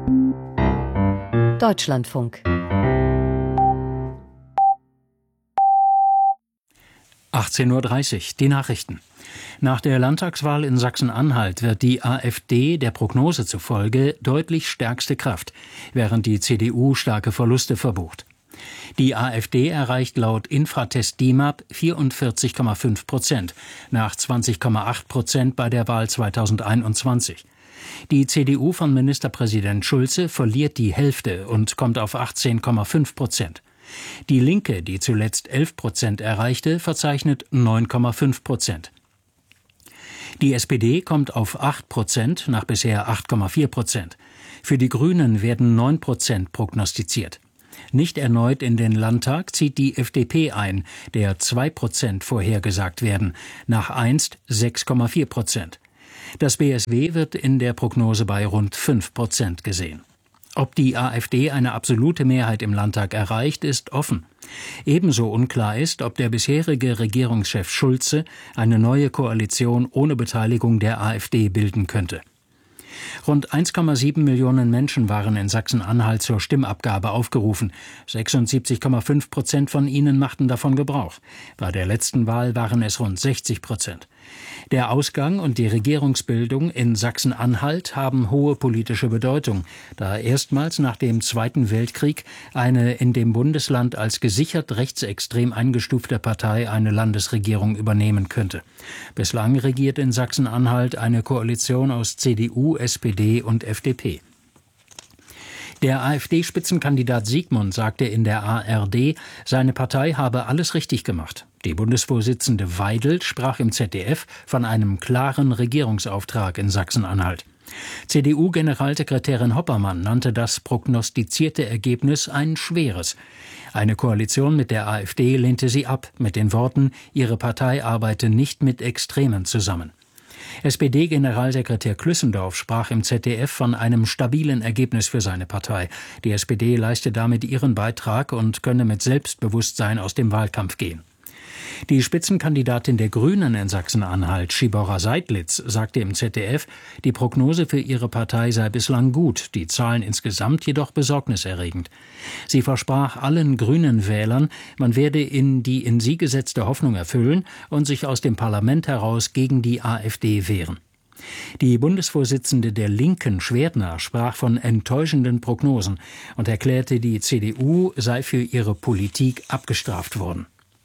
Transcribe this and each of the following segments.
Deutschlandfunk. 18:30 Uhr, die Nachrichten. Nach der Landtagswahl in Sachsen-Anhalt wird die AfD der Prognose zufolge deutlich stärkste Kraft, während die CDU starke Verluste verbucht. Die AfD erreicht laut Infratest DIMAP 44,5%, nach 20,8% bei der Wahl 2021. Die CDU von Ministerpräsident Schulze verliert die Hälfte und kommt auf 18,5%. Die Linke, die zuletzt 11% erreichte, verzeichnet 9,5%. Die SPD kommt auf 8% nach bisher 8,4%. Für die Grünen werden 9% prognostiziert. Nicht erneut in den Landtag zieht die FDP ein, der 2% vorhergesagt werden, nach einst 6,4%. Das BSW wird in der Prognose bei rund 5% gesehen. Ob die AfD eine absolute Mehrheit im Landtag erreicht, ist offen. Ebenso unklar ist, ob der bisherige Regierungschef Schulze eine neue Koalition ohne Beteiligung der AfD bilden könnte. Rund 1,7 Millionen Menschen waren in Sachsen-Anhalt zur Stimmabgabe aufgerufen. 76,5% von ihnen machten davon Gebrauch. Bei der letzten Wahl waren es rund 60%. Der Ausgang und die Regierungsbildung in Sachsen-Anhalt haben hohe politische Bedeutung, da erstmals nach dem Zweiten Weltkrieg eine in dem Bundesland als gesichert rechtsextrem eingestufte Partei eine Landesregierung übernehmen könnte. Bislang regiert in Sachsen-Anhalt eine Koalition aus CDU, SPD und FDP. Der AfD-Spitzenkandidat Siegmund sagte in der ARD, seine Partei habe alles richtig gemacht. Die Bundesvorsitzende Weidel sprach im ZDF von einem klaren Regierungsauftrag in Sachsen-Anhalt. CDU-Generalsekretärin Hoppermann nannte das prognostizierte Ergebnis ein schweres. Eine Koalition mit der AfD lehnte sie ab, mit den Worten, ihre Partei arbeite nicht mit Extremen zusammen. SPD-Generalsekretär Klüssendorf sprach im ZDF von einem stabilen Ergebnis für seine Partei. Die SPD leiste damit ihren Beitrag und könne mit Selbstbewusstsein aus dem Wahlkampf gehen. Die Spitzenkandidatin der Grünen in Sachsen-Anhalt, Schibora Seidlitz, sagte im ZDF, die Prognose für ihre Partei sei bislang gut, die Zahlen insgesamt jedoch besorgniserregend. Sie versprach allen grünen Wählern, man werde die in sie gesetzte Hoffnung erfüllen und sich aus dem Parlament heraus gegen die AfD wehren. Die Bundesvorsitzende der Linken, Schwerdner, sprach von enttäuschenden Prognosen und erklärte, die CDU sei für ihre Politik abgestraft worden.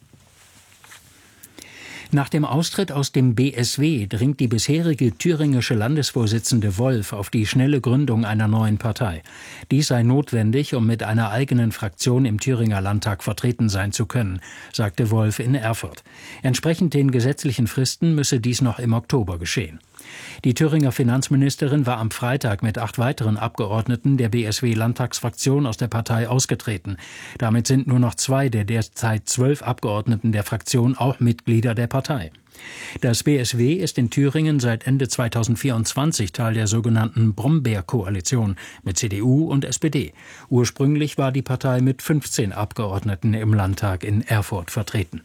Nach dem Austritt aus dem BSW dringt die bisherige thüringische Landesvorsitzende Wolf auf die schnelle Gründung einer neuen Partei. Dies sei notwendig, um mit einer eigenen Fraktion im Thüringer Landtag vertreten sein zu können, sagte Wolf in Erfurt. Entsprechend den gesetzlichen Fristen müsse dies noch im Oktober geschehen. Die Thüringer Finanzministerin war am Freitag mit 8 weiteren Abgeordneten der BSW-Landtagsfraktion aus der Partei ausgetreten. Damit sind nur noch 2 der derzeit 12 Abgeordneten der Fraktion auch Mitglieder der Partei. Das BSW ist in Thüringen seit Ende 2024 Teil der sogenannten Brombeer-Koalition mit CDU und SPD. Ursprünglich war die Partei mit 15 Abgeordneten im Landtag in Erfurt vertreten.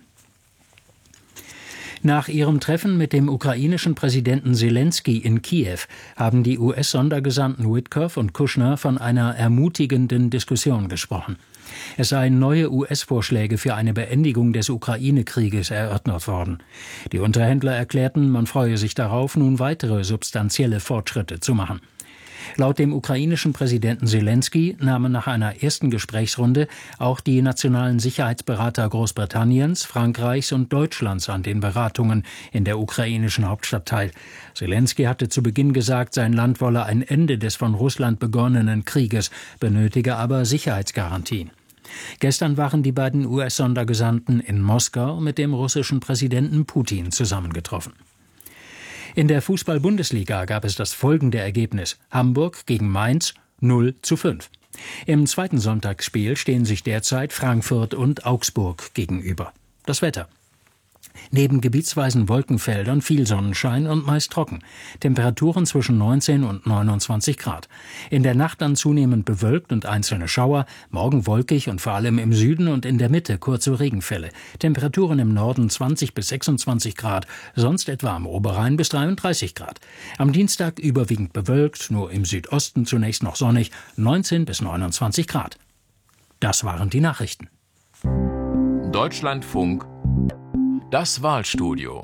Nach ihrem Treffen mit dem ukrainischen Präsidenten Selenskyj in Kiew haben die US-Sondergesandten Witkoff und Kushner von einer ermutigenden Diskussion gesprochen. Es seien neue US-Vorschläge für eine Beendigung des Ukraine-Krieges erörtert worden. Die Unterhändler erklärten, man freue sich darauf, nun weitere substanzielle Fortschritte zu machen. Laut dem ukrainischen Präsidenten Selenskyj nahmen nach einer ersten Gesprächsrunde auch die nationalen Sicherheitsberater Großbritanniens, Frankreichs und Deutschlands an den Beratungen in der ukrainischen Hauptstadt teil. Selenskyj hatte zu Beginn gesagt, sein Land wolle ein Ende des von Russland begonnenen Krieges, benötige aber Sicherheitsgarantien. Gestern waren die beiden US-Sondergesandten in Moskau mit dem russischen Präsidenten Putin zusammengetroffen. In der Fußball-Bundesliga gab es das folgende Ergebnis: Hamburg gegen Mainz 0:5. Im zweiten Sonntagsspiel stehen sich derzeit Frankfurt und Augsburg gegenüber. Das Wetter. Neben gebietsweisen Wolkenfeldern viel Sonnenschein und meist trocken. Temperaturen zwischen 19 und 29 Grad. In der Nacht dann zunehmend bewölkt und einzelne Schauer, morgen wolkig und vor allem im Süden und in der Mitte kurze Regenfälle. Temperaturen im Norden 20 bis 26 Grad, sonst etwa am Oberrhein bis 33 Grad. Am Dienstag überwiegend bewölkt, nur im Südosten zunächst noch sonnig, 19 bis 29 Grad. Das waren die Nachrichten. Deutschlandfunk. Das Wahlstudio.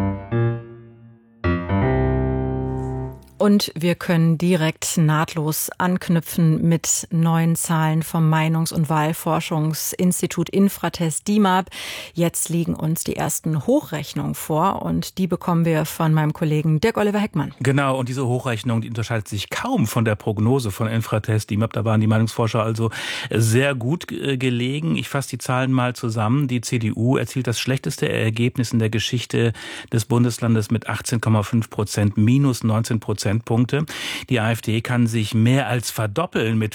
Und wir können direkt nahtlos anknüpfen mit neuen Zahlen vom Meinungs- und Wahlforschungsinstitut Infratest DIMAP. Jetzt liegen uns die ersten Hochrechnungen vor und die bekommen wir von meinem Kollegen Dirk-Oliver Heckmann. Genau, und diese Hochrechnung, die unterscheidet sich kaum von der Prognose von Infratest DIMAP. Da waren die Meinungsforscher also sehr gut gelegen. Ich fasse die Zahlen mal zusammen. Die CDU erzielt das schlechteste Ergebnis in der Geschichte des Bundeslandes mit 18,5%, minus 19%. Die AfD kann sich mehr als verdoppeln mit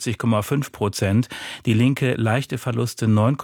44,5%. Die Linke leichte Verluste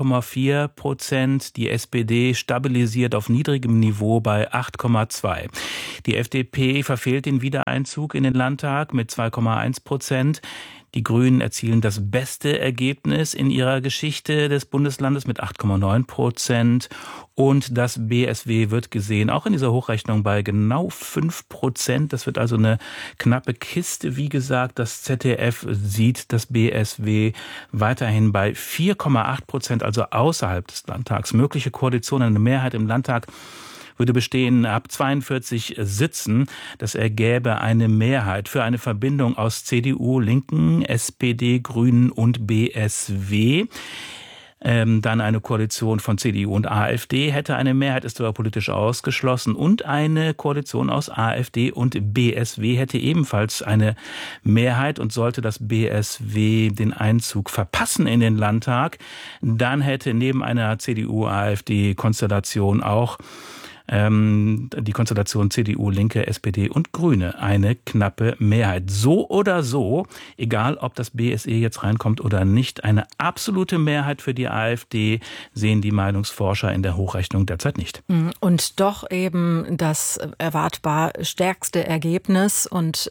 9,4%. Die SPD stabilisiert auf niedrigem Niveau bei 8,2%. Die FDP verfehlt den Wiedereinzug in den Landtag mit 2,1%. Die Grünen erzielen das beste Ergebnis in ihrer Geschichte des Bundeslandes mit 8,9%. Und das BSW wird gesehen, auch in dieser Hochrechnung, bei genau 5%. Das wird also eine knappe Kiste. Wie gesagt, das ZDF sieht das BSW weiterhin bei 4,8%, also außerhalb des Landtags. Mögliche Koalitionen, eine Mehrheit im Landtag würde bestehen ab 42 Sitzen. Das ergäbe eine Mehrheit für eine Verbindung aus CDU, Linken, SPD, Grünen und BSW. Dann eine Koalition von CDU und AfD hätte eine Mehrheit, ist aber politisch ausgeschlossen. Und eine Koalition aus AfD und BSW hätte ebenfalls eine Mehrheit. Und sollte das BSW den Einzug verpassen in den Landtag, dann hätte neben einer CDU-AfD-Konstellation auch die Konstellation CDU, Linke, SPD und Grüne eine knappe Mehrheit. So oder so, egal ob das BSE jetzt reinkommt oder nicht, eine absolute Mehrheit für die AfD sehen die Meinungsforscher in der Hochrechnung derzeit nicht. Und doch eben das erwartbar stärkste Ergebnis und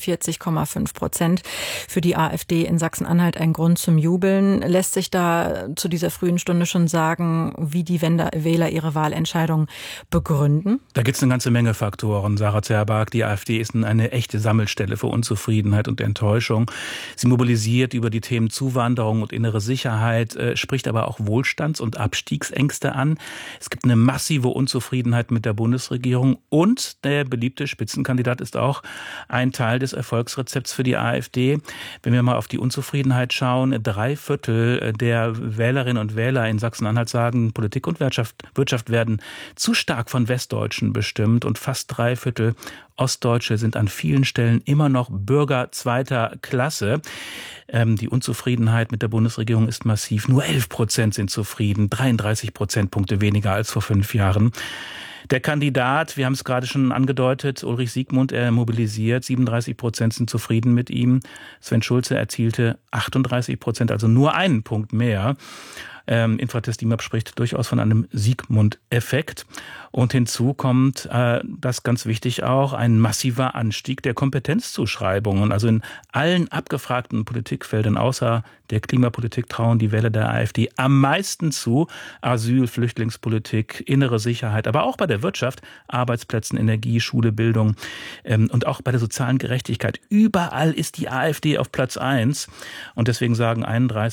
44,5% für die AfD in Sachsen-Anhalt ein Grund zum Jubeln. Lässt sich da zu dieser frühen Stunde schon sagen, wie die Wähler ihre Wahlentscheidung begründen? Da gibt es eine ganze Menge Faktoren, Sarah Zerbark. Die AfD ist eine echte Sammelstelle für Unzufriedenheit und Enttäuschung. Sie mobilisiert über die Themen Zuwanderung und innere Sicherheit, spricht aber auch Wohlstands- und Abstiegsängste an. Es gibt eine massive Unzufriedenheit mit der Bundesregierung und der beliebte Spitzenkandidat ist auch ein Teil des Erfolgsrezepts für die AfD. Wenn wir mal auf die Unzufriedenheit schauen, 3/4 der Wählerinnen und Wähler in Sachsen-Anhalt sagen, Politik und Wirtschaft werden zu stark von Westdeutschen bestimmt und fast 3/4 Ostdeutsche sind an vielen Stellen immer noch Bürger zweiter Klasse. Die Unzufriedenheit mit der Bundesregierung ist massiv. Nur 11% sind zufrieden, 33 Prozentpunkte weniger als vor 5 Jahren. Der Kandidat, wir haben es gerade schon angedeutet, Ulrich Siegmund, er mobilisiert, 37% sind zufrieden mit ihm. Sven Schulze erzielte 38%, also nur einen Punkt mehr. Infratest DIMAP spricht durchaus von einem Siegmund-Effekt. Und hinzu kommt, das ganz wichtig auch, ein massiver Anstieg der Kompetenzzuschreibungen. Also in allen abgefragten Politikfeldern außer der Klimapolitik trauen die Wähler der AfD am meisten zu. Asyl, Flüchtlingspolitik, innere Sicherheit, aber auch bei der Wirtschaft, Arbeitsplätzen, Energie, Schule, Bildung und auch bei der sozialen Gerechtigkeit. Überall ist die AfD auf Platz 1. Und deswegen sagen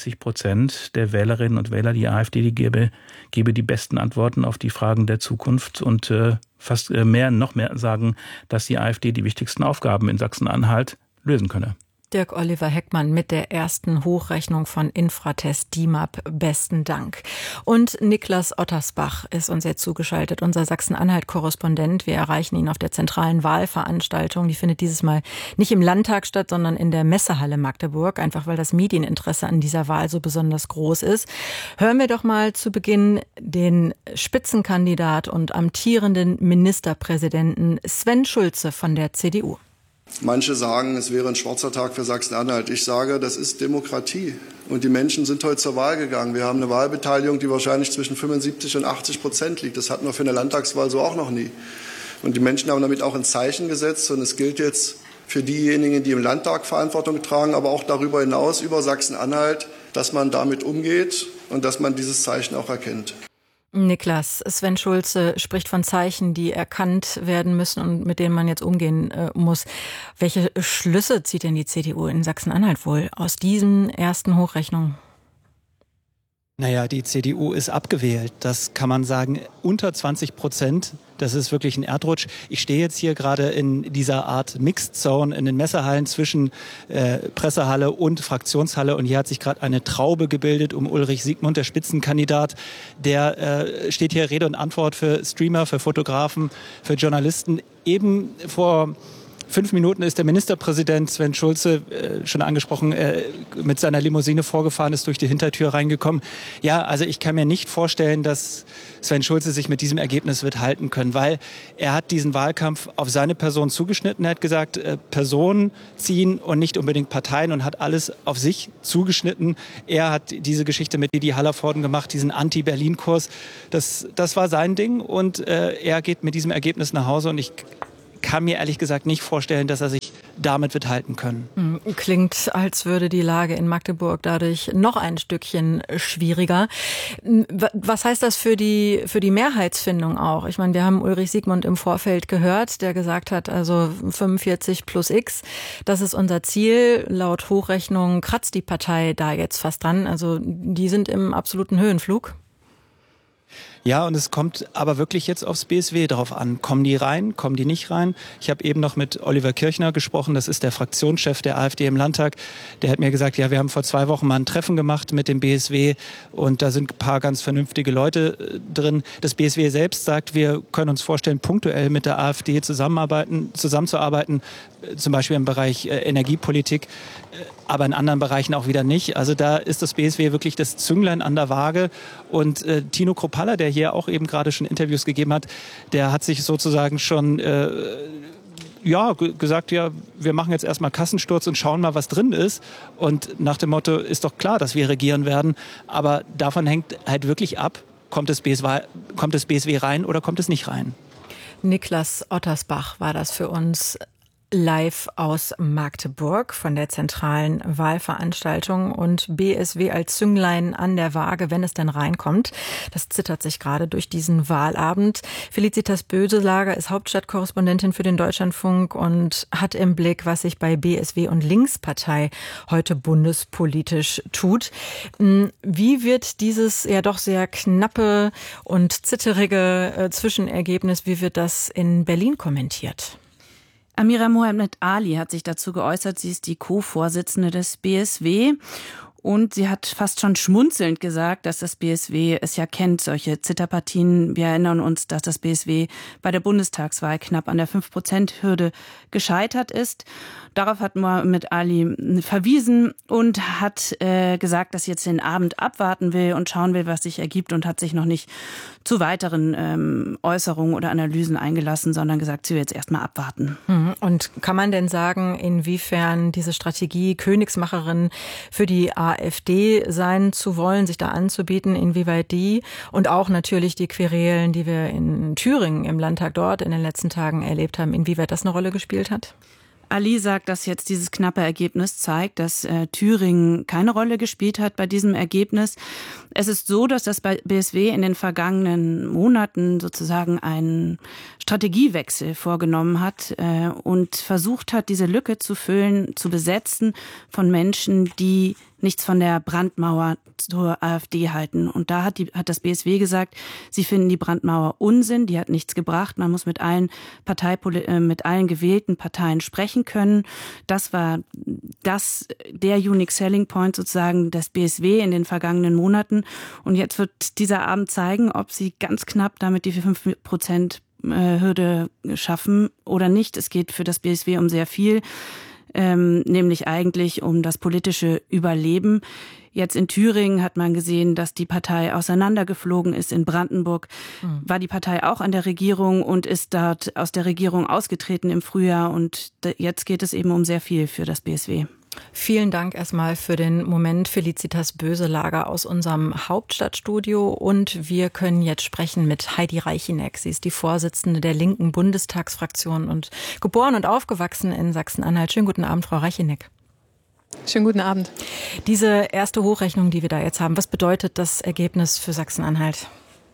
31% der Wählerinnen und Wähler, die AfD die gebe die besten Antworten auf die Fragen der Zukunft. Und fast noch mehr sagen, dass die AfD die wichtigsten Aufgaben in Sachsen-Anhalt lösen könne. Dirk-Oliver Heckmann mit der ersten Hochrechnung von Infratest DIMAP. Besten Dank. Und Niklas Ottersbach ist uns jetzt zugeschaltet, unser Sachsen-Anhalt-Korrespondent. Wir erreichen ihn auf der zentralen Wahlveranstaltung. Die findet dieses Mal nicht im Landtag statt, sondern in der Messehalle Magdeburg, einfach weil das Medieninteresse an dieser Wahl so besonders groß ist. Hören wir doch mal zu Beginn den Spitzenkandidat und amtierenden Ministerpräsidenten Sven Schulze von der CDU. Manche sagen, es wäre ein schwarzer Tag für Sachsen-Anhalt. Ich sage, das ist Demokratie. Und die Menschen sind heute zur Wahl gegangen. Wir haben eine Wahlbeteiligung, die wahrscheinlich zwischen 75% und 80% liegt. Das hatten wir für eine Landtagswahl so auch noch nie. Und die Menschen haben damit auch ein Zeichen gesetzt. Und es gilt jetzt für diejenigen, die im Landtag Verantwortung tragen, aber auch darüber hinaus, über Sachsen-Anhalt, dass man damit umgeht und dass man dieses Zeichen auch erkennt. Niklas, Sven Schulze spricht von Zeichen, die erkannt werden müssen und mit denen man jetzt umgehen muss. Welche Schlüsse zieht denn die CDU in Sachsen-Anhalt wohl aus diesen ersten Hochrechnungen? Naja, die CDU ist abgewählt. Das kann man sagen, unter 20%. Das ist wirklich ein Erdrutsch. Ich stehe jetzt hier gerade in dieser Art Mixed Zone in den Messehallen zwischen Pressehalle und Fraktionshalle. Und hier hat sich gerade eine Traube gebildet um Ulrich Siegmund, der Spitzenkandidat. Der steht hier Rede und Antwort für Streamer, für Fotografen, für Journalisten. Eben vor 5 Minuten ist der Ministerpräsident Sven Schulze, schon angesprochen, mit seiner Limousine vorgefahren, ist durch die Hintertür reingekommen. Ja, also ich kann mir nicht vorstellen, dass Sven Schulze sich mit diesem Ergebnis wird halten können, weil er hat diesen Wahlkampf auf seine Person zugeschnitten. Er hat gesagt, Personen ziehen und nicht unbedingt Parteien und hat alles auf sich zugeschnitten. Er hat diese Geschichte mit Didi Hallervorden gemacht, diesen Anti-Berlin-Kurs. Das war sein Ding und er geht mit diesem Ergebnis nach Hause und ich kann mir ehrlich gesagt nicht vorstellen, dass er sich damit wird halten können. Klingt, als würde die Lage in Magdeburg dadurch noch ein Stückchen schwieriger. Was heißt das für die Mehrheitsfindung auch? Ich meine, wir haben Ulrich Siegmund im Vorfeld gehört, der gesagt hat, also 45 plus X, das ist unser Ziel. Laut Hochrechnung kratzt die Partei da jetzt fast dran. Also die sind im absoluten Höhenflug. Ja, und es kommt aber wirklich jetzt aufs BSW drauf an. Kommen die rein, kommen die nicht rein? Ich habe eben noch mit Oliver Kirchner gesprochen, das ist der Fraktionschef der AfD im Landtag. Der hat mir gesagt, ja, wir haben vor 2 Wochen mal ein Treffen gemacht mit dem BSW und da sind ein paar ganz vernünftige Leute drin. Das BSW selbst sagt, wir können uns vorstellen, punktuell mit der AfD zusammenzuarbeiten, zum Beispiel im Bereich Energiepolitik, aber in anderen Bereichen auch wieder nicht. Also da ist das BSW wirklich das Zünglein an der Waage. Und Tino Kruppalla, der hier auch eben gerade schon Interviews gegeben hat, der hat sich sozusagen schon gesagt, ja, wir machen jetzt erstmal Kassensturz und schauen mal, was drin ist. Und nach dem Motto, ist doch klar, dass wir regieren werden. Aber davon hängt halt wirklich ab, kommt das BSW rein oder kommt es nicht rein? Niklas Ottersbach war das für uns live aus Magdeburg von der zentralen Wahlveranstaltung und BSW als Zünglein an der Waage, wenn es denn reinkommt. Das zittert sich gerade durch diesen Wahlabend. Felicitas Böselager ist Hauptstadtkorrespondentin für den Deutschlandfunk und hat im Blick, was sich bei BSW und Linkspartei heute bundespolitisch tut. Wie wird dieses ja doch sehr knappe und zitterige Zwischenergebnis, wie wird das in Berlin kommentiert? Amira Mohamed Ali hat sich dazu geäußert. Sie ist die Co-Vorsitzende des BSW. Und sie hat fast schon schmunzelnd gesagt, dass das BSW es ja kennt, solche Zitterpartien. Wir erinnern uns, dass das BSW bei der Bundestagswahl knapp an der 5%-Hürde gescheitert ist. Darauf hat Mohamed Ali verwiesen und hat gesagt, dass sie jetzt den Abend abwarten will und schauen will, was sich ergibt und hat sich noch nicht zu weiteren Äußerungen oder Analysen eingelassen, sondern gesagt, sie will jetzt erstmal abwarten. Und kann man denn sagen, inwiefern diese Strategie, Königsmacherin für die AfD sein zu wollen, sich da anzubieten, inwieweit die und auch natürlich die Querelen, die wir in Thüringen im Landtag dort in den letzten Tagen erlebt haben, inwieweit das eine Rolle gespielt hat? Ali sagt, dass jetzt dieses knappe Ergebnis zeigt, dass Thüringen keine Rolle gespielt hat bei diesem Ergebnis. Es ist so, dass das BSW in den vergangenen Monaten sozusagen einen Strategiewechsel vorgenommen hat und versucht hat, diese Lücke zu füllen, zu besetzen von Menschen, die nichts von der Brandmauer zur AfD halten. Und da hat das BSW gesagt, sie finden die Brandmauer Unsinn, die hat nichts gebracht. Man muss mit allen gewählten Parteien sprechen können. Das war der Unique Selling Point sozusagen des BSW in den vergangenen Monaten. Und jetzt wird dieser Abend zeigen, ob sie ganz knapp damit die 5% Hürde schaffen oder nicht. Es geht für das BSW um sehr viel. nämlich eigentlich um das politische Überleben. Jetzt in Thüringen hat man gesehen, dass die Partei auseinandergeflogen ist. In Brandenburg war die Partei auch an der Regierung und ist dort aus der Regierung ausgetreten im Frühjahr. Und jetzt geht es eben um sehr viel für das BSW. Vielen Dank erstmal für den Moment, Felicitas Böselager aus unserem Hauptstadtstudio. Und wir können jetzt sprechen mit Heidi Reicheneck. Sie ist die Vorsitzende der linken Bundestagsfraktion und geboren und aufgewachsen in Sachsen-Anhalt. Schönen guten Abend, Frau Reicheneck. Schönen guten Abend. Diese erste Hochrechnung, die wir da jetzt haben, was bedeutet das Ergebnis für Sachsen-Anhalt?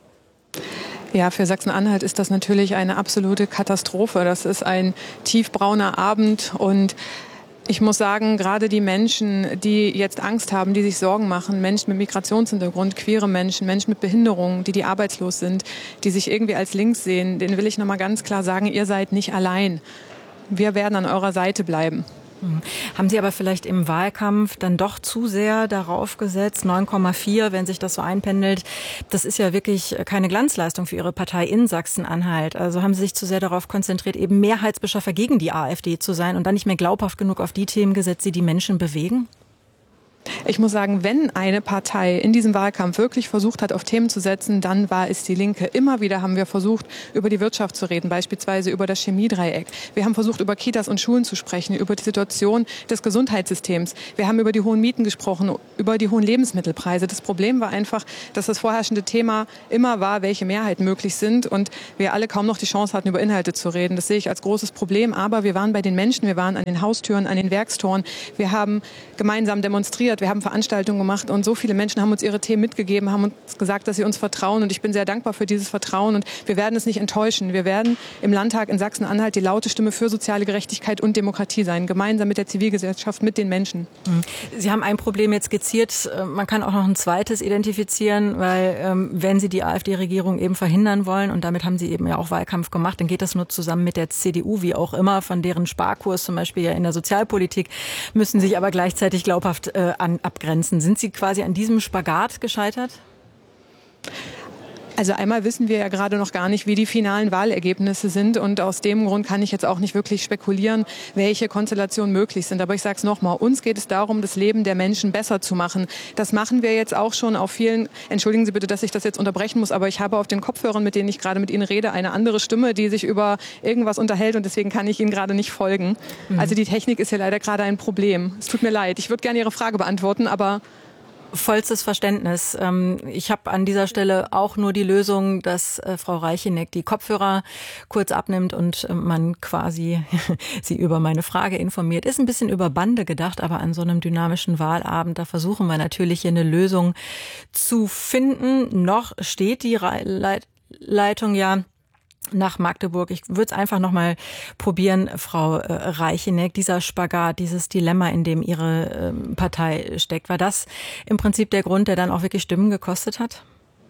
Ja, für Sachsen-Anhalt ist das natürlich eine absolute Katastrophe. Das ist ein tiefbrauner Abend und ich muss sagen, gerade die Menschen, die jetzt Angst haben, die sich Sorgen machen, Menschen mit Migrationshintergrund, queere Menschen, Menschen mit Behinderungen, die arbeitslos sind, die sich irgendwie als links sehen, denen will ich nochmal ganz klar sagen, ihr seid nicht allein. Wir werden an eurer Seite bleiben. Haben Sie aber vielleicht im Wahlkampf dann doch zu sehr darauf gesetzt, 9,4, wenn sich das so einpendelt, das ist ja wirklich keine Glanzleistung für Ihre Partei in Sachsen-Anhalt. Also haben Sie sich zu sehr darauf konzentriert, eben Mehrheitsbeschaffer gegen die AfD zu sein und dann nicht mehr glaubhaft genug auf die Themen gesetzt, die die Menschen bewegen? Ich muss sagen, wenn eine Partei in diesem Wahlkampf wirklich versucht hat, auf Themen zu setzen, dann war es die Linke. Immer wieder haben wir versucht, über die Wirtschaft zu reden, beispielsweise über das Chemiedreieck. Wir haben versucht, über Kitas und Schulen zu sprechen, über die Situation des Gesundheitssystems. Wir haben über die hohen Mieten gesprochen, über die hohen Lebensmittelpreise. Das Problem war einfach, dass das vorherrschende Thema immer war, welche Mehrheiten möglich sind und wir alle kaum noch die Chance hatten, über Inhalte zu reden. Das sehe ich als großes Problem. Aber wir waren bei den Menschen, wir waren an den Haustüren, an den Werkstoren. Wir haben gemeinsam demonstriert. Wir haben Veranstaltungen gemacht und so viele Menschen haben uns ihre Themen mitgegeben, haben uns gesagt, dass sie uns vertrauen und ich bin sehr dankbar für dieses Vertrauen und wir werden es nicht enttäuschen. Wir werden im Landtag in Sachsen-Anhalt die laute Stimme für soziale Gerechtigkeit und Demokratie sein, gemeinsam mit der Zivilgesellschaft, mit den Menschen. Sie haben ein Problem jetzt skizziert, man kann auch noch ein zweites identifizieren, weil wenn Sie die AfD-Regierung eben verhindern wollen und damit haben Sie eben ja auch Wahlkampf gemacht, dann geht das nur zusammen mit der CDU, wie auch immer, von deren Sparkurs zum Beispiel ja in der Sozialpolitik, müssen sich aber gleichzeitig glaubhaft abgrenzen. Sind Sie quasi an diesem Spagat gescheitert? Also einmal wissen wir ja gerade noch gar nicht, wie die finalen Wahlergebnisse sind und aus dem Grund kann ich jetzt auch nicht wirklich spekulieren, welche Konstellationen möglich sind. Aber ich sage es nochmal, uns geht es darum, das Leben der Menschen besser zu machen. Das machen wir jetzt auch schon auf vielen, entschuldigen Sie bitte, dass ich das jetzt unterbrechen muss, aber ich habe auf den Kopfhörern, mit denen ich gerade mit Ihnen rede, eine andere Stimme, die sich über irgendwas unterhält und deswegen kann ich Ihnen gerade nicht folgen. Also die Technik ist hier leider gerade ein Problem. Es tut mir leid, ich würde gerne Ihre Frage beantworten, aber... Vollstes Verständnis. Ich habe an dieser Stelle auch nur die Lösung, dass Frau Reicheneck die Kopfhörer kurz abnimmt und man quasi sie über meine Frage informiert. Ist ein bisschen über Bande gedacht, aber an so einem dynamischen Wahlabend, da versuchen wir natürlich hier eine Lösung zu finden. Noch steht die Leitung ja nach Magdeburg. Ich würde es einfach noch mal probieren, Frau Reicheneck, dieser Spagat, dieses Dilemma, in dem Ihre Partei steckt. War das im Prinzip der Grund, der dann auch wirklich Stimmen gekostet hat?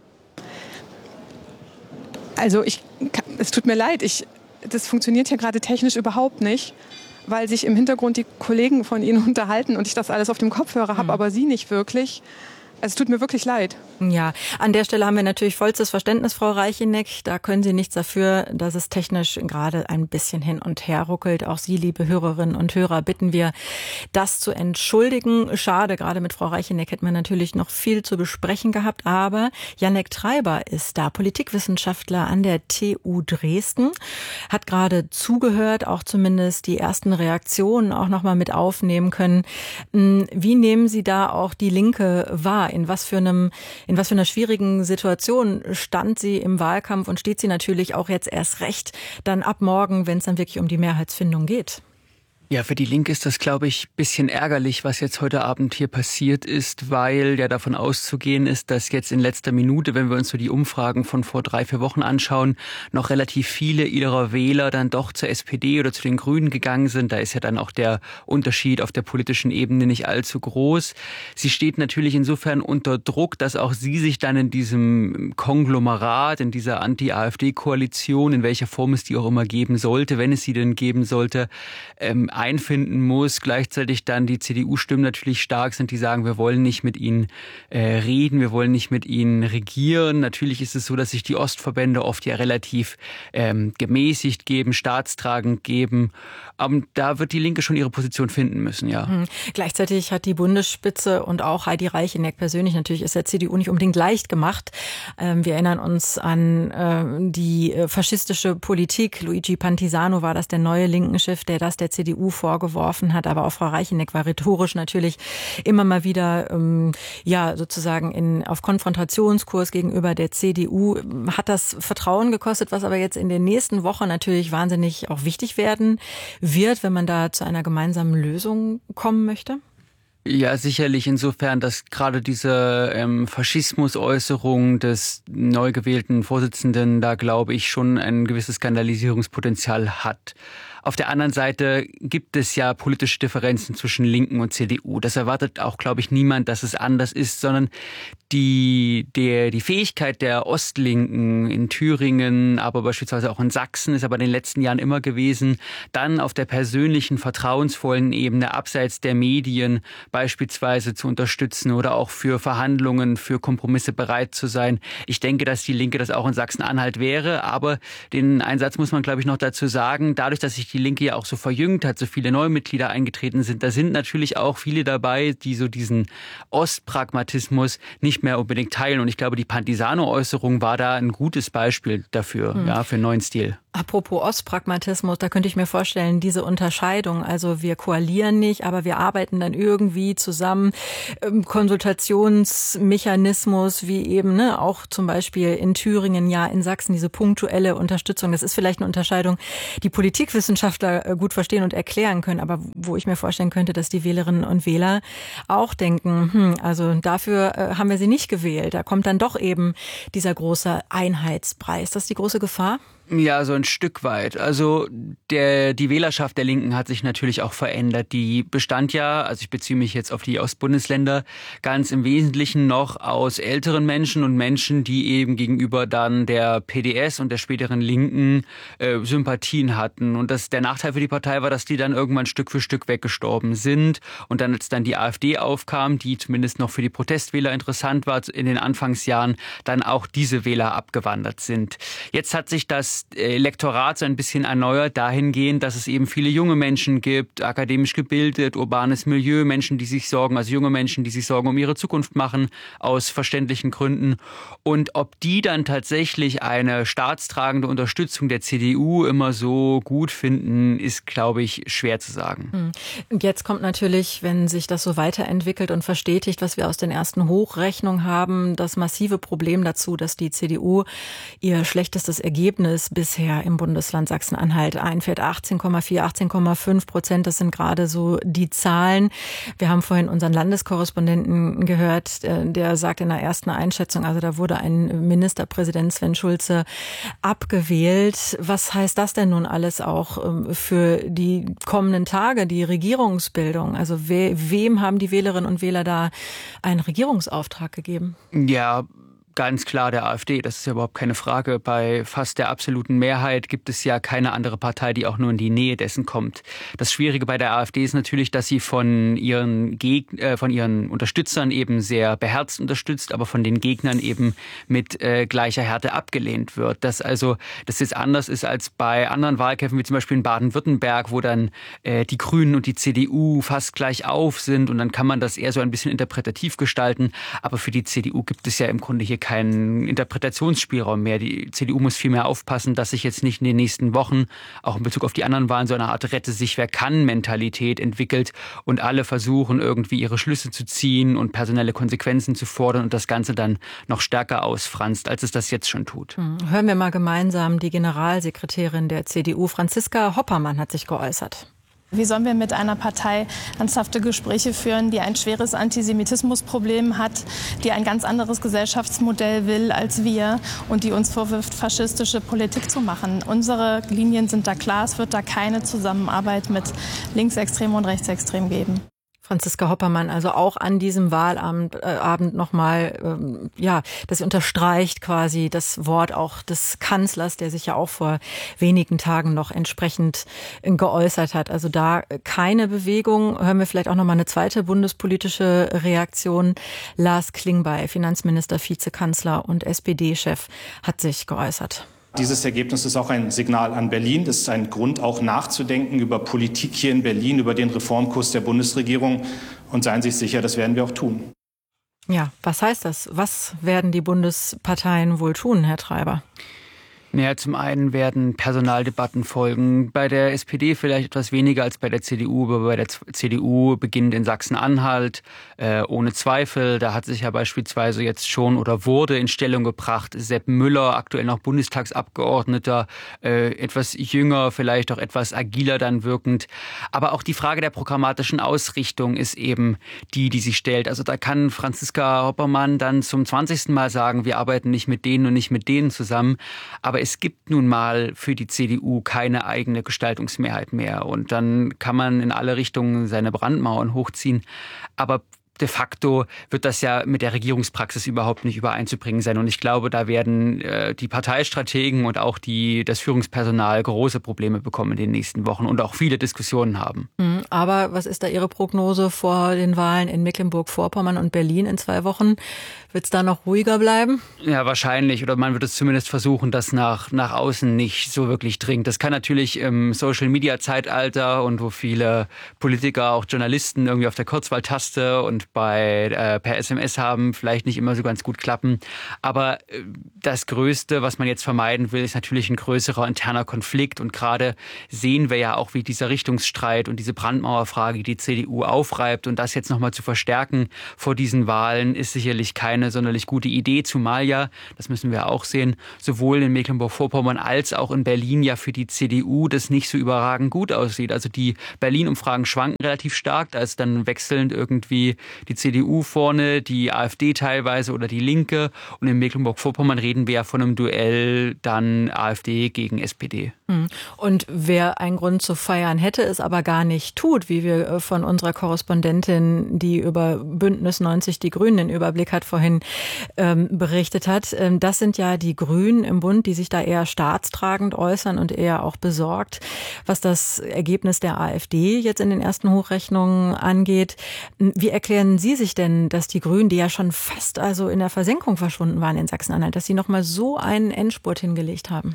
Also es tut mir leid, das funktioniert hier gerade technisch überhaupt nicht, weil sich im Hintergrund die Kollegen von Ihnen unterhalten und ich das alles auf dem Kopfhörer habe, aber Sie nicht wirklich. Es tut mir wirklich leid. Ja, an der Stelle haben wir natürlich vollstes Verständnis, Frau Reicheneck. Da können Sie nichts dafür, dass es technisch gerade ein bisschen hin und her ruckelt. Auch Sie, liebe Hörerinnen und Hörer, bitten wir, das zu entschuldigen. Schade, gerade mit Frau Reicheneck hätten wir natürlich noch viel zu besprechen gehabt. Aber Jannek Treiber ist da, Politikwissenschaftler an der TU Dresden, hat gerade zugehört, auch zumindest die ersten Reaktionen auch noch mal mit aufnehmen können. Wie nehmen Sie da auch die Linke wahr? In was für einer schwierigen Situation stand sie im Wahlkampf und steht sie natürlich auch jetzt erst recht dann ab morgen, wenn es dann wirklich um die Mehrheitsfindung geht? Ja, für die Linke ist das, glaube ich, bisschen ärgerlich, was jetzt heute Abend hier passiert ist, weil ja davon auszugehen ist, dass jetzt in letzter Minute, wenn wir uns so die Umfragen von vor 3-4 Wochen anschauen, noch relativ viele ihrer Wähler dann doch zur SPD oder zu den Grünen gegangen sind. Da ist ja dann auch der Unterschied auf der politischen Ebene nicht allzu groß. Sie steht natürlich insofern unter Druck, dass auch sie sich dann in diesem Konglomerat, in dieser Anti-AfD-Koalition, in welcher Form es die auch immer geben sollte, wenn es sie denn geben sollte, einfinden muss. Gleichzeitig dann die CDU-Stimmen natürlich stark sind, die sagen, wir wollen nicht mit ihnen reden, wir wollen nicht mit ihnen regieren. Natürlich ist es so, dass sich die Ostverbände oft ja relativ gemäßigt geben, staatstragend geben. Aber da wird die Linke schon ihre Position finden müssen, ja. Gleichzeitig hat die Bundesspitze und auch Heidi Reicheneck persönlich natürlich ist der CDU nicht unbedingt leicht gemacht. Wir erinnern uns an die faschistische Politik. Luigi Pantisano war das, der neue linken Chef, der das der CDU vorgeworfen hat. Aber auch Frau Reicheneck war rhetorisch natürlich immer mal wieder sozusagen auf Konfrontationskurs gegenüber der CDU. Hat das Vertrauen gekostet, was aber jetzt in den nächsten Wochen natürlich wahnsinnig auch wichtig werden wird, wenn man da zu einer gemeinsamen Lösung kommen möchte? Ja, sicherlich insofern, dass gerade diese Faschismusäußerung des neu gewählten Vorsitzenden da, glaube ich, schon ein gewisses Skandalisierungspotenzial hat. Auf der anderen Seite gibt es ja politische Differenzen zwischen Linken und CDU. Das erwartet auch, glaube ich, niemand, dass es anders ist, sondern die Fähigkeit der Ostlinken in Thüringen, aber beispielsweise auch in Sachsen, ist aber in den letzten Jahren immer gewesen, dann auf der persönlichen, vertrauensvollen Ebene abseits der Medien beispielsweise zu unterstützen oder auch für Verhandlungen, für Kompromisse bereit zu sein. Ich denke, dass die Linke das auch in Sachsen-Anhalt wäre, aber den Einsatz muss man, glaube ich, noch dazu sagen, dadurch, dass sich die Linke ja auch so verjüngt hat, so viele neue Mitglieder eingetreten sind, da sind natürlich auch viele dabei, die so diesen Ostpragmatismus nicht mehr unbedingt teilen. Und ich glaube, die Pantisano-Äußerung war da ein gutes Beispiel dafür, für einen neuen Stil. Apropos Ostpragmatismus, da könnte ich mir vorstellen, diese Unterscheidung, also wir koalieren nicht, aber wir arbeiten dann irgendwie zusammen, Konsultationsmechanismus, wie eben auch zum Beispiel in Thüringen, ja in Sachsen, diese punktuelle Unterstützung, das ist vielleicht eine Unterscheidung, die Politikwissenschaftler gut verstehen und erklären können, aber wo ich mir vorstellen könnte, dass die Wählerinnen und Wähler auch denken, also dafür haben wir sie nicht gewählt, da kommt dann doch eben dieser große Einheitspreis. Das ist die große Gefahr? Ja, so ein Stück weit. Also die Wählerschaft der Linken hat sich natürlich auch verändert. Die bestand ja, also ich beziehe mich jetzt auf die Ostbundesländer, ganz im Wesentlichen noch aus älteren Menschen und Menschen, die eben gegenüber dann der PDS und der späteren Linken Sympathien hatten. Und der Nachteil für die Partei war, dass die dann irgendwann Stück für Stück weggestorben sind. Und dann, als dann die AfD aufkam, die zumindest noch für die Protestwähler interessant war in den Anfangsjahren, dann auch diese Wähler abgewandert sind. Jetzt hat sich das Elektorat so ein bisschen erneuert dahingehend, dass es eben viele junge Menschen gibt, akademisch gebildet, urbanes Milieu, Menschen, die sich Sorgen, also junge Menschen, die sich Sorgen um ihre Zukunft machen, aus verständlichen Gründen. Und ob die dann tatsächlich eine staatstragende Unterstützung der CDU immer so gut finden, ist, glaube ich, schwer zu sagen. Jetzt kommt natürlich, wenn sich das so weiterentwickelt und verstetigt, was wir aus den ersten Hochrechnungen haben, das massive Problem dazu, dass die CDU ihr schlechtestes Ergebnis bisher im Bundesland Sachsen-Anhalt einfährt. 18,4, 18,5%, das sind gerade so die Zahlen. Wir haben vorhin unseren Landeskorrespondenten gehört, der sagt in der ersten Einschätzung, also da wurde ein Ministerpräsident Sven Schulze abgewählt. Was heißt das denn nun alles auch für die kommenden Tage, die Regierungsbildung? Also wem haben die Wählerinnen und Wähler da einen Regierungsauftrag gegeben? Ja, ganz klar der AfD, das ist ja überhaupt keine Frage. Bei fast der absoluten Mehrheit gibt es ja keine andere Partei, die auch nur in die Nähe dessen kommt. Das Schwierige bei der AfD ist natürlich, dass sie von ihren Unterstützern eben sehr beherzt unterstützt, aber von den Gegnern eben mit gleicher Härte abgelehnt wird. Das jetzt anders ist als bei anderen Wahlkämpfen, wie zum Beispiel in Baden-Württemberg, wo dann die Grünen und die CDU fast gleich auf sind und dann kann man das eher so ein bisschen interpretativ gestalten. Aber für die CDU gibt es ja im Grunde hier keinen Interpretationsspielraum mehr. Die CDU muss viel mehr aufpassen, dass sich jetzt nicht in den nächsten Wochen, auch in Bezug auf die anderen Wahlen, so eine Art Rette-sich-wer-kann-Mentalität entwickelt und alle versuchen, irgendwie ihre Schlüsse zu ziehen und personelle Konsequenzen zu fordern und das Ganze dann noch stärker ausfranst, als es das jetzt schon tut. Hören wir mal gemeinsam die Generalsekretärin der CDU, Franziska Hoppermann, hat sich geäußert. Wie sollen wir mit einer Partei ernsthafte Gespräche führen, die ein schweres Antisemitismusproblem hat, die ein ganz anderes Gesellschaftsmodell will als wir und die uns vorwirft, faschistische Politik zu machen? Unsere Linien sind da klar, es wird da keine Zusammenarbeit mit Linksextremen und Rechtsextremen geben. Franziska Hoppermann, also auch an diesem Wahlabend nochmal, das unterstreicht quasi das Wort auch des Kanzlers, der sich ja auch vor wenigen Tagen noch entsprechend geäußert hat. Also da keine Bewegung. Hören wir vielleicht auch nochmal eine zweite bundespolitische Reaktion. Lars Klingbeil, Finanzminister, Vizekanzler und SPD-Chef, hat sich geäußert. Dieses Ergebnis ist auch ein Signal an Berlin. Das ist ein Grund, auch nachzudenken über Politik hier in Berlin, über den Reformkurs der Bundesregierung. Und seien Sie sich sicher, das werden wir auch tun. Ja, was heißt das? Was werden die Bundesparteien wohl tun, Herr Treiber? Naja, zum einen werden Personaldebatten folgen. Bei der SPD vielleicht etwas weniger als bei der CDU, aber bei der CDU beginnt in Sachsen-Anhalt ohne Zweifel. Da hat sich ja beispielsweise jetzt schon oder wurde in Stellung gebracht Sepp Müller, aktuell noch Bundestagsabgeordneter, etwas jünger, vielleicht auch etwas agiler dann wirkend. Aber auch die Frage der programmatischen Ausrichtung ist eben die sich stellt. Also da kann Franziska Hoppermann dann zum 20. Mal sagen, wir arbeiten nicht mit denen und nicht mit denen zusammen. Aber es gibt nun mal für die CDU keine eigene Gestaltungsmehrheit mehr. Und dann kann man in alle Richtungen seine Brandmauern hochziehen. Aber de facto wird das ja mit der Regierungspraxis überhaupt nicht übereinzubringen sein. Und ich glaube, da werden die Parteistrategen und auch das Führungspersonal große Probleme bekommen in den nächsten Wochen und auch viele Diskussionen haben. Aber was ist da Ihre Prognose vor den Wahlen in Mecklenburg-Vorpommern und Berlin in 2 Wochen? Wird es da noch ruhiger bleiben? Ja, wahrscheinlich. Oder man wird es zumindest versuchen, dass nach außen nicht so wirklich dringt. Das kann natürlich im Social-Media-Zeitalter und wo viele Politiker, auch Journalisten irgendwie auf der Kurzwahltaste und per SMS haben, vielleicht nicht immer so ganz gut klappen. Aber das Größte, was man jetzt vermeiden will, ist natürlich ein größerer interner Konflikt. Und gerade sehen wir ja auch, wie dieser Richtungsstreit und diese Brandmauerfrage die CDU aufreibt. Und das jetzt nochmal zu verstärken vor diesen Wahlen ist sicherlich keine sonderlich gute Idee. Zumal ja, das müssen wir auch sehen, sowohl in Mecklenburg-Vorpommern als auch in Berlin ja für die CDU das nicht so überragend gut aussieht. Also die Berlin-Umfragen schwanken relativ stark. Da ist dann wechselnd irgendwie die CDU vorne, die AfD teilweise oder die Linke. Und in Mecklenburg-Vorpommern reden wir ja von einem Duell dann AfD gegen SPD. Und wer einen Grund zu feiern hätte, es aber gar nicht tut, wie wir von unserer Korrespondentin, die über Bündnis 90 Die Grünen den Überblick hat, vorhin berichtet hat. Das sind ja die Grünen im Bund, die sich da eher staatstragend äußern und eher auch besorgt, was das Ergebnis der AfD jetzt in den ersten Hochrechnungen angeht. Wie erklären Sie sich denn, dass die Grünen, die ja schon fast also in der Versenkung verschwunden waren in Sachsen-Anhalt, dass sie nochmal so einen Endspurt hingelegt haben?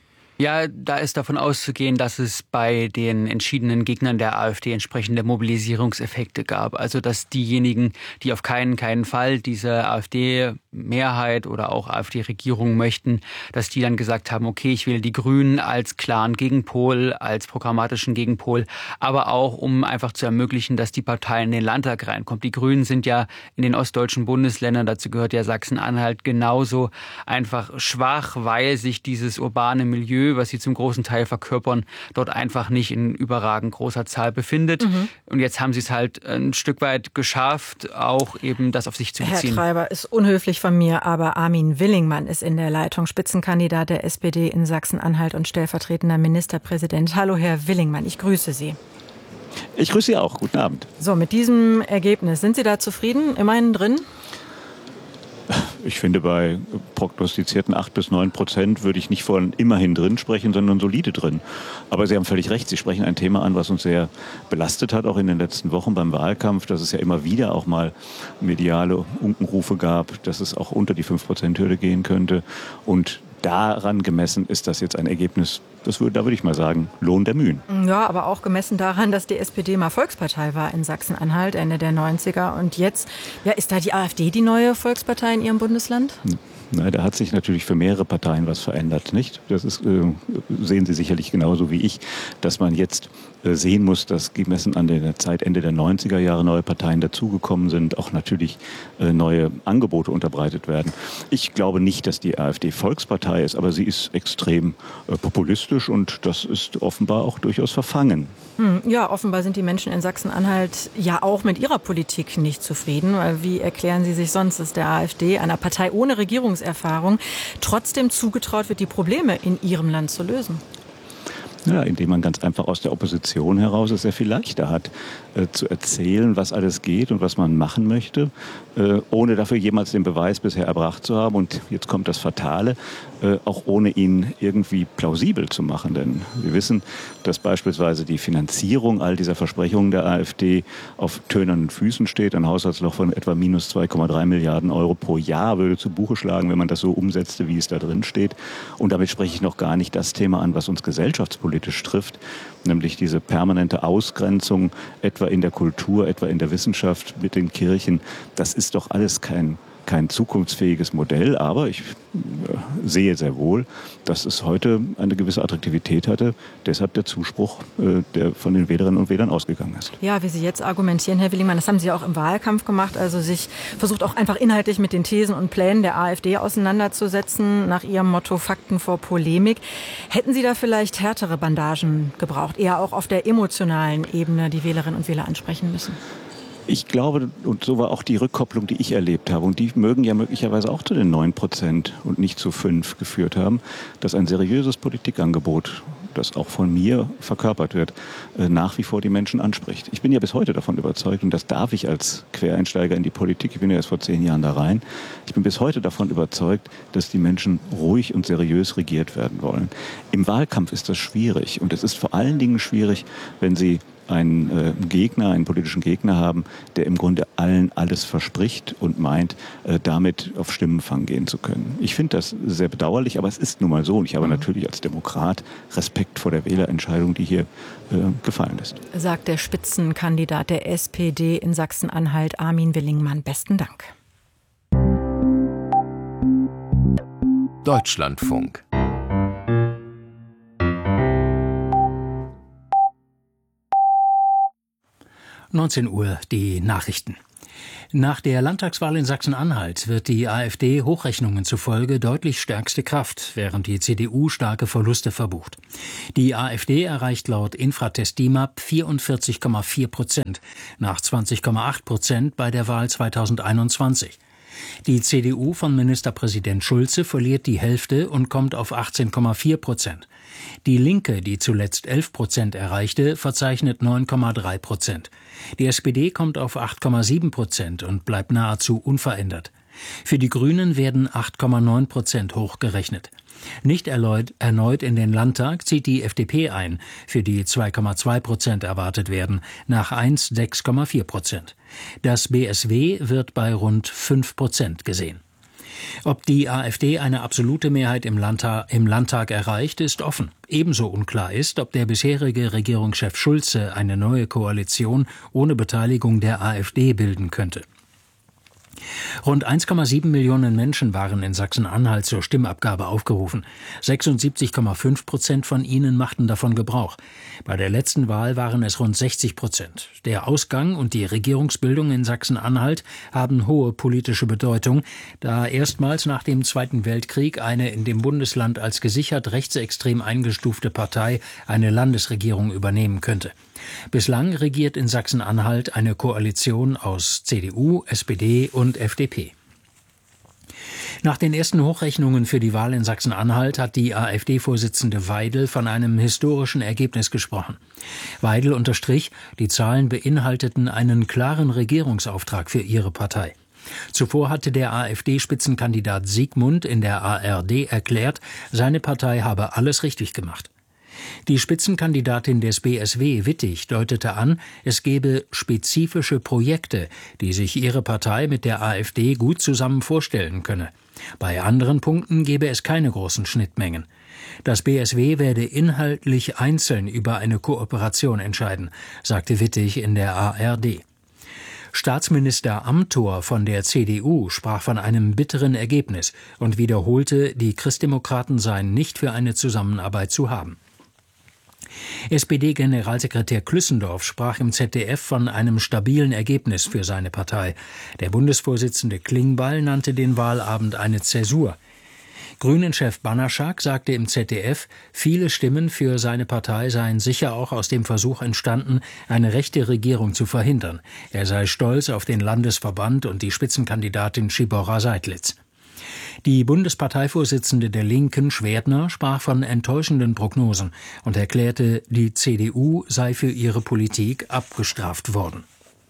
Ja, da ist davon auszugehen, dass es bei den entschiedenen Gegnern der AfD entsprechende Mobilisierungseffekte gab. Also dass diejenigen, die auf keinen Fall diese AfD-Mehrheit oder auch AfD-Regierung möchten, dass die dann gesagt haben, okay, ich wähle die Grünen als klaren Gegenpol, als programmatischen Gegenpol, aber auch, um einfach zu ermöglichen, dass die Partei in den Landtag reinkommt. Die Grünen sind ja in den ostdeutschen Bundesländern, dazu gehört ja Sachsen-Anhalt, genauso einfach schwach, weil sich dieses urbane Milieu, was sie zum großen Teil verkörpern, dort einfach nicht in überragend großer Zahl befindet. Und jetzt haben sie es halt ein Stück weit geschafft, auch eben das auf sich zu beziehen. Herr Treiber, ist unhöflich von mir, aber Armin Willingmann ist in der Leitung, Spitzenkandidat der SPD in Sachsen-Anhalt und stellvertretender Ministerpräsident. Hallo Herr Willingmann, ich grüße Sie. Ich grüße Sie auch. Guten Abend. So, mit diesem Ergebnis, sind Sie da zufrieden? Immerhin drin? Ich finde, bei prognostizierten 8-9% würde ich nicht von immerhin drin sprechen, sondern solide drin. Aber Sie haben völlig recht, Sie sprechen ein Thema an, was uns sehr belastet hat, auch in den letzten Wochen beim Wahlkampf, dass es ja immer wieder auch mal mediale Unkenrufe gab, dass es auch unter die 5%-Hürde gehen könnte. Und daran gemessen ist das jetzt ein Ergebnis, da würde ich mal sagen, Lohn der Mühen. Ja, aber auch gemessen daran, dass die SPD mal Volkspartei war in Sachsen-Anhalt Ende der 90er. Und jetzt, ja, ist da die AfD die neue Volkspartei in Ihrem Bundesland? Na, da hat sich natürlich für mehrere Parteien was verändert, nicht? Das ist, sehen Sie sicherlich genauso wie ich, dass man jetzt sehen muss, dass gemessen an der Zeit Ende der 90er Jahre neue Parteien dazugekommen sind, auch natürlich neue Angebote unterbreitet werden. Ich glaube nicht, dass die AfD Volkspartei ist, aber sie ist extrem populistisch und das ist offenbar auch durchaus verfangen. Ja, offenbar sind die Menschen in Sachsen-Anhalt ja auch mit ihrer Politik nicht zufrieden. Weil wie erklären Sie sich sonst, dass der AfD, einer Partei ohne Regierungserfahrung, trotzdem zugetraut wird, die Probleme in ihrem Land zu lösen? Ja, indem man ganz einfach aus der Opposition heraus es sehr viel leichter hat, zu erzählen, was alles geht und was man machen möchte, ohne dafür jemals den Beweis bisher erbracht zu haben. Und jetzt kommt das Fatale, auch ohne ihn irgendwie plausibel zu machen. Denn wir wissen, dass beispielsweise die Finanzierung all dieser Versprechungen der AfD auf tönernen Füßen steht. Ein Haushaltsloch von etwa minus 2,3 Milliarden Euro pro Jahr würde zu Buche schlagen, wenn man das so umsetzte, wie es da drin steht. Und damit spreche ich noch gar nicht das Thema an, was uns gesellschaftspolitisch trifft, nämlich diese permanente Ausgrenzung, etwa in der Kultur, etwa in der Wissenschaft mit den Kirchen. Das ist doch alles kein zukunftsfähiges Modell, aber ich sehe sehr wohl, dass es heute eine gewisse Attraktivität hatte. Deshalb der Zuspruch, der von den Wählerinnen und Wählern ausgegangen ist. Ja, wie Sie jetzt argumentieren, Herr Willingmann, das haben Sie auch im Wahlkampf gemacht, also sich versucht auch einfach inhaltlich mit den Thesen und Plänen der AfD auseinanderzusetzen, nach Ihrem Motto Fakten vor Polemik. Hätten Sie da vielleicht härtere Bandagen gebraucht, eher auch auf der emotionalen Ebene die Wählerinnen und Wähler ansprechen müssen? Ich glaube, und so war auch die Rückkopplung, die ich erlebt habe, und die mögen ja möglicherweise auch zu den 9% und nicht zu 5% geführt haben, dass ein seriöses Politikangebot, das auch von mir verkörpert wird, nach wie vor die Menschen anspricht. Ich bin ja bis heute davon überzeugt, und das darf ich als Quereinsteiger in die Politik, ich bin ja erst vor 10 Jahren da rein, ich bin bis heute davon überzeugt, dass die Menschen ruhig und seriös regiert werden wollen. Im Wahlkampf ist das schwierig, und es ist vor allen Dingen schwierig, wenn Sie einen Gegner, einen politischen Gegner haben, der im Grunde allen alles verspricht und meint, damit auf Stimmenfang gehen zu können. Ich finde das sehr bedauerlich, aber es ist nun mal so. Und ich habe natürlich als Demokrat Respekt vor der Wählerentscheidung, die hier gefallen ist. Sagt der Spitzenkandidat der SPD in Sachsen-Anhalt, Armin Willingmann. Besten Dank. Deutschlandfunk. Uhr die Nachrichten. Nach der Landtagswahl in Sachsen-Anhalt wird die AfD Hochrechnungen zufolge deutlich stärkste Kraft, während die CDU starke Verluste verbucht. Die AfD erreicht laut Infratest DIMAP 44,4%, nach 20,8% bei der Wahl 2021. Die CDU von Ministerpräsident Schulze verliert die Hälfte und kommt auf 18,4%. Die Linke, die zuletzt 11% erreichte, verzeichnet 9,3%. Die SPD kommt auf 8,7% und bleibt nahezu unverändert. Für die Grünen werden 8,9% hochgerechnet. Nicht erneut in den Landtag zieht die FDP ein, für die 2,2% erwartet werden, nach 6,4%. Das BSW wird bei rund 5% gesehen. Ob die AfD eine absolute Mehrheit im Landtag erreicht, ist offen. Ebenso unklar ist, ob der bisherige Regierungschef Schulze eine neue Koalition ohne Beteiligung der AfD bilden könnte. Rund 1,7 Millionen Menschen waren in Sachsen-Anhalt zur Stimmabgabe aufgerufen. 76,5% von ihnen machten davon Gebrauch. Bei der letzten Wahl waren es rund 60%. Der Ausgang und die Regierungsbildung in Sachsen-Anhalt haben hohe politische Bedeutung, da erstmals nach dem Zweiten Weltkrieg eine in dem Bundesland als gesichert rechtsextrem eingestufte Partei eine Landesregierung übernehmen könnte. Bislang regiert in Sachsen-Anhalt eine Koalition aus CDU, SPD und FDP. Nach den ersten Hochrechnungen für die Wahl in Sachsen-Anhalt hat die AfD-Vorsitzende Weidel von einem historischen Ergebnis gesprochen. Weidel unterstrich, die Zahlen beinhalteten einen klaren Regierungsauftrag für ihre Partei. Zuvor hatte der AfD-Spitzenkandidat Siegmund in der ARD erklärt, seine Partei habe alles richtig gemacht. Die Spitzenkandidatin des BSW, Wittig, deutete an, es gebe spezifische Projekte, die sich ihre Partei mit der AfD gut zusammen vorstellen könne. Bei anderen Punkten gebe es keine großen Schnittmengen. Das BSW werde inhaltlich einzeln über eine Kooperation entscheiden, sagte Wittig in der ARD. Staatsminister Amthor von der CDU sprach von einem bitteren Ergebnis und wiederholte, die Christdemokraten seien nicht für eine Zusammenarbeit zu haben. SPD-Generalsekretär Klüssendorf sprach im ZDF von einem stabilen Ergebnis für seine Partei. Der Bundesvorsitzende Klingbeil nannte den Wahlabend eine Zäsur. Grünen-Chef Banaschak sagte im ZDF, viele Stimmen für seine Partei seien sicher auch aus dem Versuch entstanden, eine rechte Regierung zu verhindern. Er sei stolz auf den Landesverband und die Spitzenkandidatin Schibora Seidlitz. Die Bundesparteivorsitzende der Linken, Schwerdner, sprach von enttäuschenden Prognosen und erklärte, die CDU sei für ihre Politik abgestraft worden.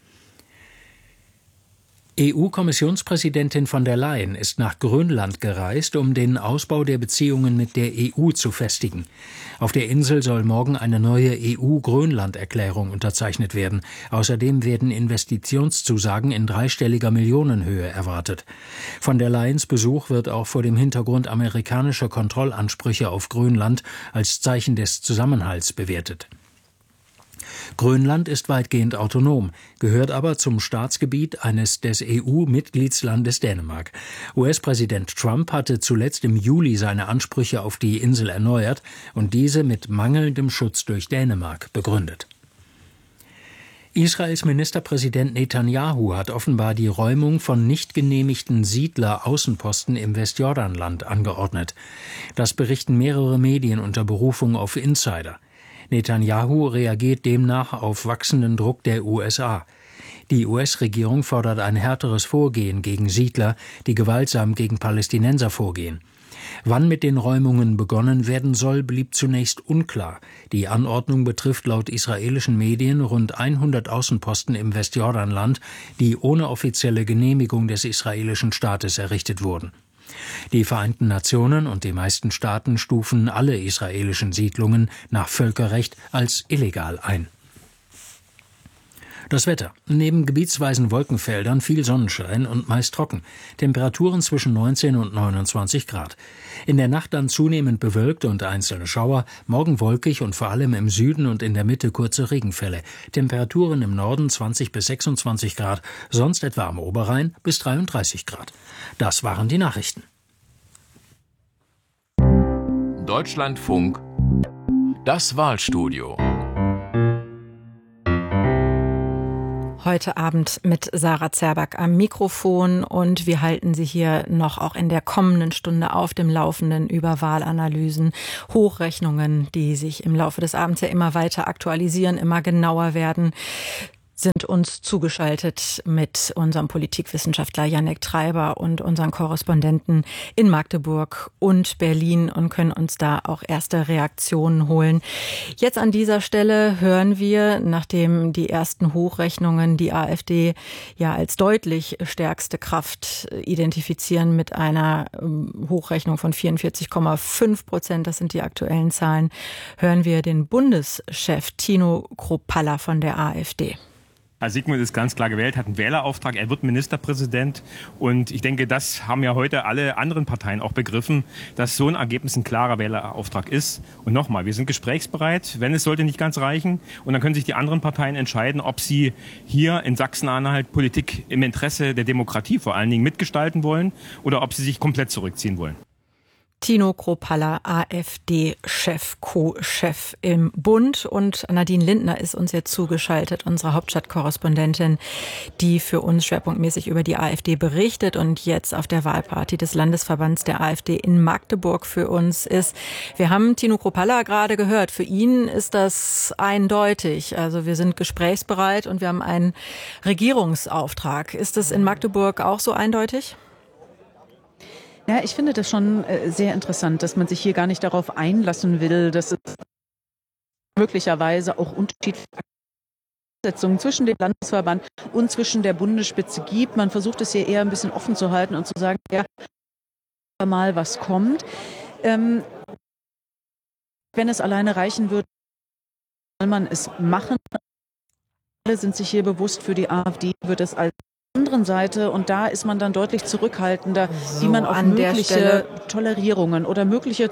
EU-Kommissionspräsidentin von der Leyen ist nach Grönland gereist, um den Ausbau der Beziehungen mit der EU zu festigen. Auf der Insel soll morgen eine neue EU-Grönland-Erklärung unterzeichnet werden. Außerdem werden Investitionszusagen in dreistelliger Millionenhöhe erwartet. Von der Leyens Besuch wird auch vor dem Hintergrund amerikanischer Kontrollansprüche auf Grönland als Zeichen des Zusammenhalts bewertet. Grönland ist weitgehend autonom, gehört aber zum Staatsgebiet eines des EU-Mitgliedslandes Dänemark. US-Präsident Trump hatte zuletzt im Juli seine Ansprüche auf die Insel erneuert und diese mit mangelndem Schutz durch Dänemark begründet. Israels Ministerpräsident Netanyahu hat offenbar die Räumung von nicht genehmigten Siedler-Außenposten im Westjordanland angeordnet. Das berichten mehrere Medien unter Berufung auf Insider. Netanyahu reagiert demnach auf wachsenden Druck der USA. Die US-Regierung fordert ein härteres Vorgehen gegen Siedler, die gewaltsam gegen Palästinenser vorgehen. Wann mit den Räumungen begonnen werden soll, blieb zunächst unklar. Die Anordnung betrifft laut israelischen Medien rund 100 Außenposten im Westjordanland, die ohne offizielle Genehmigung des israelischen Staates errichtet wurden. Die Vereinten Nationen und die meisten Staaten stufen alle israelischen Siedlungen nach Völkerrecht als illegal ein. Das Wetter. Neben gebietsweisen Wolkenfeldern viel Sonnenschein und meist trocken. Temperaturen zwischen 19 und 29 Grad. In der Nacht dann zunehmend bewölkt und einzelne Schauer, morgen wolkig und vor allem im Süden und in der Mitte kurze Regenfälle. Temperaturen im Norden 20 bis 26 Grad, sonst etwa am Oberrhein bis 33 Grad. Das waren die Nachrichten. Deutschlandfunk. Das Wahlstudio. Heute Abend mit Sarah Zerback am Mikrofon und wir halten Sie hier noch auch in der kommenden Stunde auf dem Laufenden über Wahlanalysen, Hochrechnungen, die sich im Laufe des Abends ja immer weiter aktualisieren, immer genauer werden. Sind uns zugeschaltet mit unserem Politikwissenschaftler Jannik Treiber und unseren Korrespondenten in Magdeburg und Berlin und können uns da auch erste Reaktionen holen. Jetzt an dieser Stelle hören wir, nachdem die ersten Hochrechnungen die AfD ja als deutlich stärkste Kraft identifizieren mit einer Hochrechnung von 44,5%, das sind die aktuellen Zahlen, hören wir den Bundeschef Tino Kruppalla von der AfD. Herr Sigmund ist ganz klar gewählt, hat einen Wählerauftrag, er wird Ministerpräsident und ich denke, das haben ja heute alle anderen Parteien auch begriffen, dass so ein Ergebnis ein klarer Wählerauftrag ist. Und nochmal, wir sind gesprächsbereit, wenn es sollte nicht ganz reichen und dann können sich die anderen Parteien entscheiden, ob sie hier in Sachsen-Anhalt Politik im Interesse der Demokratie vor allen Dingen mitgestalten wollen oder ob sie sich komplett zurückziehen wollen. Tino Kruppalla, AfD-Chef, Co-Chef im Bund und Nadine Lindner ist uns jetzt zugeschaltet, unsere Hauptstadtkorrespondentin, die für uns schwerpunktmäßig über die AfD berichtet und jetzt auf der Wahlparty des Landesverbands der AfD in Magdeburg für uns ist. Wir haben Tino Kruppalla gerade gehört. Für ihn ist das eindeutig. Also wir sind gesprächsbereit und wir haben einen Regierungsauftrag. Ist das in Magdeburg auch so eindeutig? Ja, ich finde das schon sehr interessant, dass man sich hier gar nicht darauf einlassen will, dass es möglicherweise auch unterschiedliche Absetzungen zwischen dem Landesverband und zwischen der Bundesspitze gibt. Man versucht es hier eher ein bisschen offen zu halten und zu sagen, ja, mal was kommt. Wenn es alleine reichen würde, soll man es machen. Alle sind sich hier bewusst, für die AfD wird es als anderen Seite, und da ist man dann deutlich zurückhaltender, wie man auf mögliche Tolerierungen oder mögliche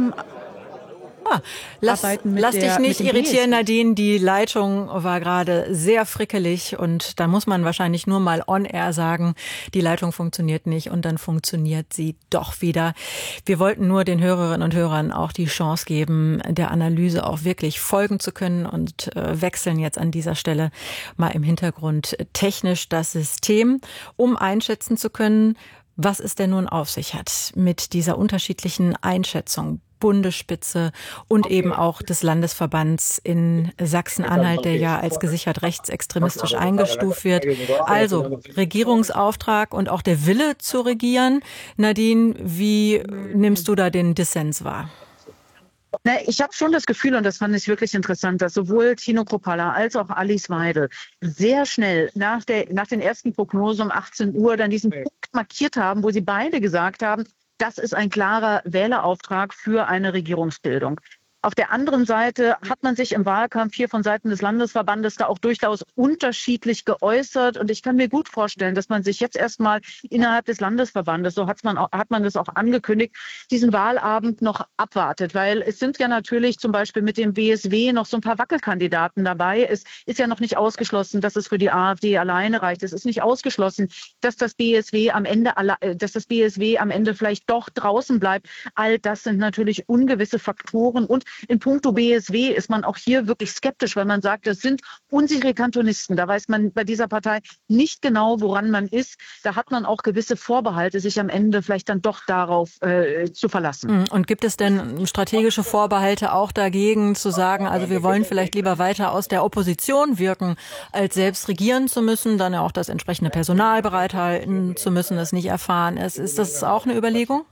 Lass dich nicht irritieren, Nadine. Die Leitung war gerade sehr frickelig und da muss man wahrscheinlich nur mal on air sagen, die Leitung funktioniert nicht und dann funktioniert sie doch wieder. Wir wollten nur den Hörerinnen und Hörern auch die Chance geben, der Analyse auch wirklich folgen zu können und wechseln jetzt an dieser Stelle mal im Hintergrund technisch das System, um einschätzen zu können, was es denn nun auf sich hat mit dieser unterschiedlichen Einschätzung. Bundesspitze und eben auch des Landesverbands in Sachsen-Anhalt, der ja als gesichert rechtsextremistisch eingestuft wird. Also Regierungsauftrag und auch der Wille zu regieren. Nadine, wie nimmst du da den Dissens wahr? Ich habe schon das Gefühl, und das fand ich wirklich interessant, dass sowohl Tino Kruppalla als auch Alice Weidel sehr schnell nach den ersten Prognosen um 18 Uhr dann diesen Punkt markiert haben, wo sie beide gesagt haben, das ist ein klarer Wählerauftrag für eine Regierungsbildung. Auf der anderen Seite hat man sich im Wahlkampf hier von Seiten des Landesverbandes da auch durchaus unterschiedlich geäußert. Und ich kann mir gut vorstellen, dass man sich jetzt erstmal innerhalb des Landesverbandes, so hat man das auch angekündigt, diesen Wahlabend noch abwartet. Weil es sind ja natürlich zum Beispiel mit dem BSW noch so ein paar Wackelkandidaten dabei. Es ist ja noch nicht ausgeschlossen, dass es für die AfD alleine reicht. Es ist nicht ausgeschlossen, dass das BSW am Ende vielleicht doch draußen bleibt. All das sind natürlich ungewisse Faktoren. Und in puncto BSW ist man auch hier wirklich skeptisch, weil man sagt, das sind unsichere Kantonisten. Da weiß man bei dieser Partei nicht genau, woran man ist. Da hat man auch gewisse Vorbehalte, sich am Ende vielleicht dann doch darauf zu verlassen. Und gibt es denn strategische Vorbehalte auch dagegen, zu sagen, also wir wollen vielleicht lieber weiter aus der Opposition wirken, als selbst regieren zu müssen, dann ja auch das entsprechende Personal bereithalten zu müssen, das nicht erfahren ist. Ist das auch eine Überlegung?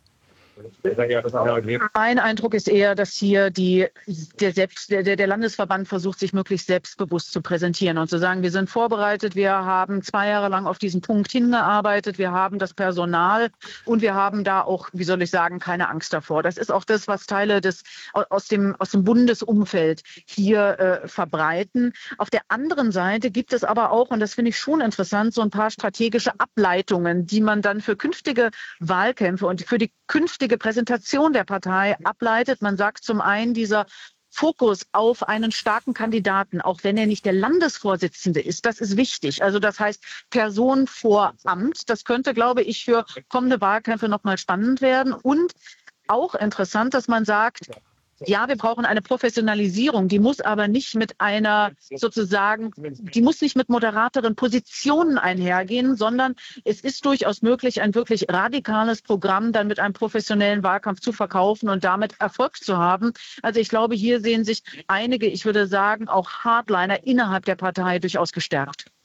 Mein Eindruck ist eher, dass hier der Landesverband versucht, sich möglichst selbstbewusst zu präsentieren und zu sagen, wir sind vorbereitet, wir haben 2 Jahre lang auf diesen Punkt hingearbeitet, wir haben das Personal und wir haben da auch, wie soll ich sagen, keine Angst davor. Das ist auch das, was Teile aus dem Bundesumfeld hier verbreiten. Auf der anderen Seite gibt es aber auch, und das finde ich schon interessant, so ein paar strategische Ableitungen, die man dann für künftige Wahlkämpfe und für die künftige Präsentation der Partei ableitet. Man sagt zum einen, dieser Fokus auf einen starken Kandidaten, auch wenn er nicht der Landesvorsitzende ist, das ist wichtig. Also das heißt Person vor Amt. Das könnte, glaube ich, für kommende Wahlkämpfe nochmal spannend werden. Und auch interessant, dass man sagt, ja, wir brauchen eine Professionalisierung, die muss aber nicht mit die muss nicht mit moderateren Positionen einhergehen, sondern es ist durchaus möglich, ein wirklich radikales Programm dann mit einem professionellen Wahlkampf zu verkaufen und damit Erfolg zu haben. Also ich glaube, hier sehen sich einige, ich würde sagen, auch Hardliner innerhalb der Partei durchaus gestärkt.